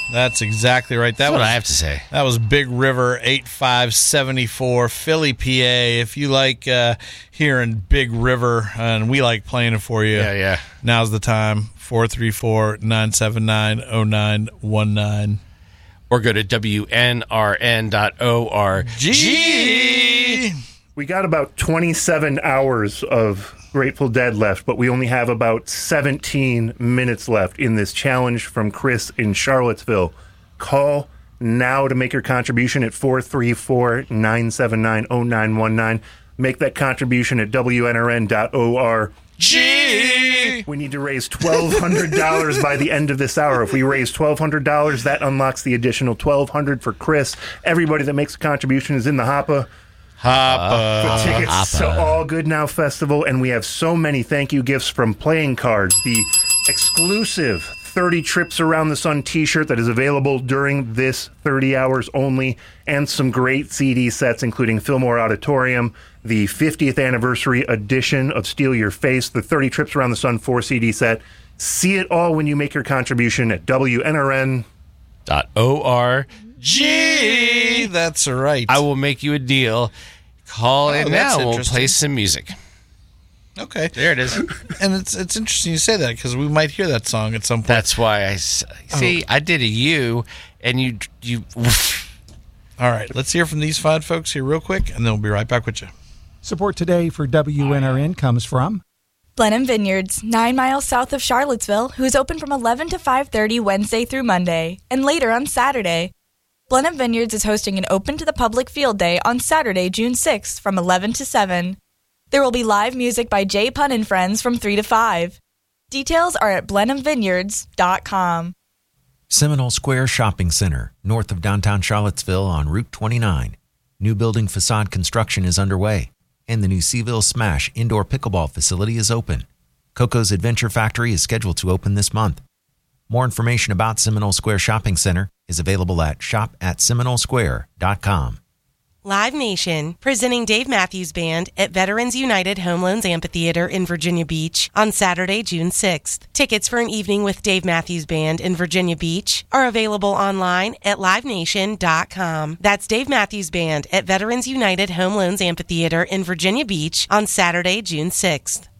That's exactly right. That's what I have to say. That was Big River 8574, Philly, PA. If you like hearing Big River and we like playing it for you, now's the time. 434-979-0919. Or go to WNRN.org. We got about 27 hours of Grateful Dead left, but we only have about 17 minutes left in this challenge from Chris in Charlottesville. Call now to make your contribution at 434-979-0919. Make that contribution at WNRN.org. We need to raise $1,200 by the end of this hour. If we raise $1,200, that unlocks the additional $1,200 for Chris. Everybody that makes a contribution is in the hopper. For tickets to All Good Now Festival, and we have so many thank you gifts from Playing Cards, the exclusive 30 Trips Around the Sun t-shirt that is available during this 30 hours only, and some great CD sets, including Fillmore Auditorium, the 50th anniversary edition of Steal Your Face, the 30 Trips Around the Sun 4 CD set. See it all when you make your contribution at WNRN.org. That's right. I will make you a deal. Call in now and we'll play some music. Okay. There it is. And it's interesting you say that because we might hear that song at some point. That's why I see. I did a you, and you. All right. Let's hear from these fine folks here real quick, and then we'll be right back with you. Support today for WNRN comes from Blenheim Vineyards, 9 miles south of Charlottesville, who is open from 11 to 5:30 Wednesday through Monday, and later on Saturday. Blenheim Vineyards is hosting an open-to-the-public field day on Saturday, June 6th from 11 to 7. There will be live music by Jay Pun and Friends from 3 to 5. Details are at BlenheimVineyards.com. Seminole Square Shopping Center, north of downtown Charlottesville on Route 29. New building facade construction is underway, and the new Seaville Smash indoor pickleball facility is open. Coco's Adventure Factory is scheduled to open this month. More information about Seminole Square Shopping Center is available at shop@seminolesquare.com. Live Nation, presenting Dave Matthews Band at Veterans United Home Loans Amphitheater in Virginia Beach on Saturday, June 6th. Tickets for an evening with Dave Matthews Band in Virginia Beach are available online at livenation.com. That's Dave Matthews Band at Veterans United Home Loans Amphitheater in Virginia Beach on Saturday, June 6th.